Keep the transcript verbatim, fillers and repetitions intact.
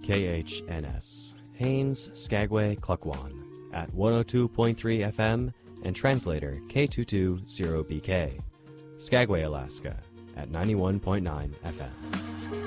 K H N S, Haines, Skagway, Klukwan, at one oh two point three F M, and translator K two two zero B K, Skagway, Alaska, at ninety-one point nine F M.